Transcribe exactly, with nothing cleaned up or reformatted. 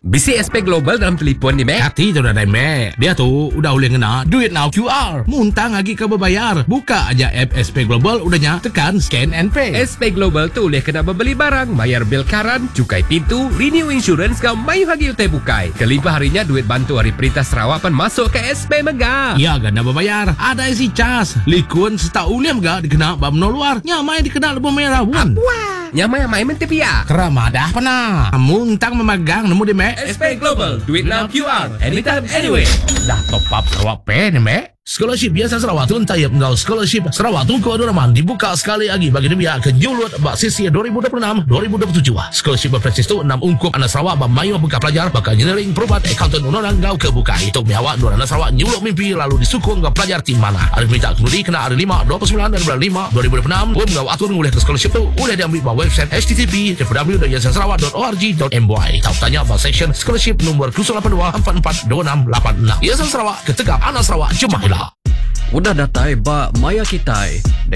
B C S P Global dalam telefon ni, Mac. Hati tu dah dah, Mac. Dia tu udah boleh ngena Duit Now Q R. Muntang lagi kau berbayar. Buka aja app S P Global, udahnya tekan scan and pay. S P Global tu boleh kena membeli barang, bayar bil karan, cukai pintu, renew insurance kau mayu hagi utai bukai. Kelimpah harinya duit bantu Hari Perintah Sarawak pan masuk ke S P Mega. Ya, ganda berbayar. Ada isi cas. Likun seta uliam ga dikena bamno luar. Nyamai dikena lebih merah pun. Wah, nyamai yang main mentepia. Kerama dah pernah. Muntang memegang nemu di Mac. S P Global, duit now Q R, anytime, anywhere. Dah top up Sarawak Pay ni, Mac. Scholarship biasa Sarawak tu entayap engkau. Scholarship Sarawak tu kau ada raman dibuka sekali lagi bagi dia ke julut bak sisi dua ribu dua puluh enam dua ribu dua puluh tujuh. Scholarship berpresis tu enam ungkup anak Sarawak bermayu buka pelajar bakal engineering perubat accountant undang kau ke buka. Itu miawak dua anak Sarawak nyuluk mimpi lalu disukung kau pelajar tim mana. Ada minta kemudi kena hari lima dua puluh sembilan dan bulan lima dua ribu dua puluh enam. Pun kau atur ngulih ke scholarship tu boleh diambil bawah website h t t p w w w dot yayasan sarawak dot org dot m y. Tahu tanya bawah section scholarship nombor kosong lapan dua empat empat dua enam lapan enam. Yayasan Sarawak ketegak anak Sarawak jemahilah. Udah datai ba maya kitai.